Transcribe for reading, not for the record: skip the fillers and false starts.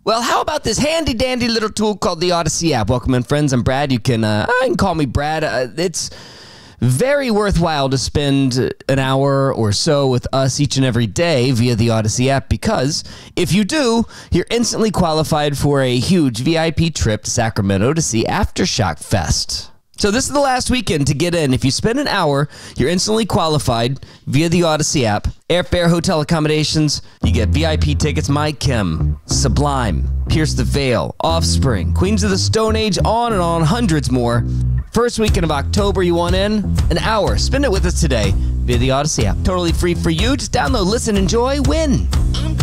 Well, how about this handy-dandy little tool called the Odyssey app? Welcome in, friends. I'm Brad. You can call me Brad. It's very worthwhile to spend an hour or so with us each and every day via the Odyssey app, because if you do, you're instantly qualified for a huge VIP trip to Sacramento to see Aftershock Fest. So this is the last weekend to get in. If you spend an hour, you're instantly qualified via the Odyssey app. Airfare, hotel accommodations, you get VIP tickets, My Chem, Sublime, Pierce the Veil, Offspring, Queens of the Stone Age, on, hundreds more. First weekend of October, you want in? An hour. Spend it with us today via the Odyssey app. Totally free for you. Just download, listen, enjoy, win.